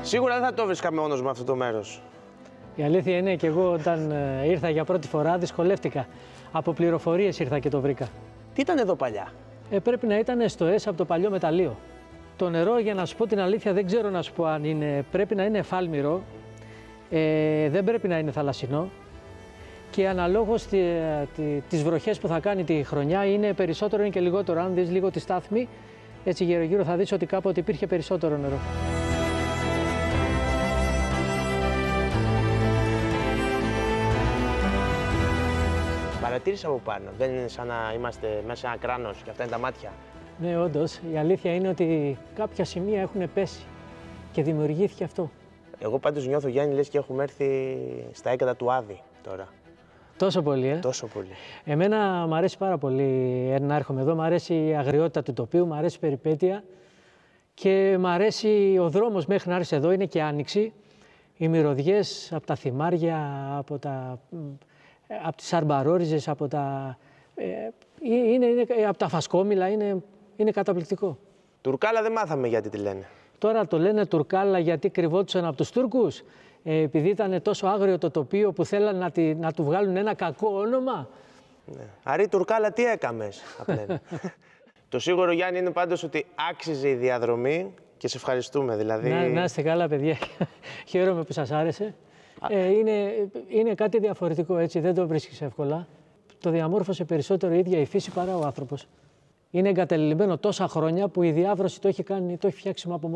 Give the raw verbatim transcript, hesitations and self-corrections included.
Σίγουρα δεν θα το βρίσκα μόνος μου αυτό το μέρος. Η αλήθεια είναι και εγώ όταν ήρθα για πρώτη φορά δυσκολεύτηκα. Από πληροφορίες ήρθα και το βρήκα. Τι ήταν εδώ παλιά? Ε, πρέπει να ήταν στο ΕΣ από το παλιό μεταλλείο. Το νερό, για να σου πω την αλήθεια, δεν ξέρω να σου πω αν είναι. Πρέπει να είναι εφάλμυρο, ε, δεν πρέπει να είναι θαλασσινό. Και αναλόγως τη, τη, τις βροχές που θα κάνει τη χρονιά είναι περισσότερο ή και λιγότερο. Αν δεις λίγο τη στάθμη, έτσι γύρω-γύρω θα δεις ότι κάποτε υπήρχε περισσότερο νερό. Παρατήρησα από πάνω. Δεν είναι σαν να είμαστε μέσα σε ένα κράνος και αυτά είναι τα μάτια. Ναι, όντως. Η αλήθεια είναι ότι κάποια σημεία έχουν πέσει και δημιουργήθηκε αυτό. Εγώ πάντως νιώθω, Γιάννη, λες και έχουμε έρθει στα έκατα του Άδη τώρα. Τόσο πολύ, ε. Τόσο πολύ. Εμένα μου αρέσει πάρα πολύ να έρχομαι εδώ. Μ' αρέσει η αγριότητα του τοπίου, μ' αρέσει η περιπέτεια και μ' αρέσει ο δρόμος μέχρι να έρθεις εδώ. Είναι και άνοιξη. Οι μυρωδιές από τα θυμάρια, από, τα, από τις αρμπαρόριζες, από τα, είναι, είναι, από τα φασκόμηλα, είναι, είναι καταπληκτικό. Τουρκάλα δεν μάθαμε γιατί τη λένε. Τώρα το λένε Τουρκάλα γιατί κρυβόντουσαν από τους Τούρκους. Ε, επειδή ήταν τόσο άγριο το τοπίο που θέλαν να, τη, να του βγάλουν ένα κακό όνομα. Ναι. Αρή Τουρκάλα, τι έκαμες, απλά. Το σίγουρο, Γιάννη, είναι πάντως ότι άξιζε η διαδρομή και σε ευχαριστούμε. Δηλαδή... Να, να είστε καλά, παιδιά. Χαίρομαι που σας άρεσε. Ε, είναι, είναι κάτι διαφορετικό, έτσι, δεν το βρίσκεις εύκολα. Το διαμόρφωσε περισσότερο η ίδια η φύση παρά ο άνθρωπος. Είναι εγκαταλειμμένο τόσα χρόνια που η διάβρωση το έχει, κάνει, το έχει φτιάξει από μόνο.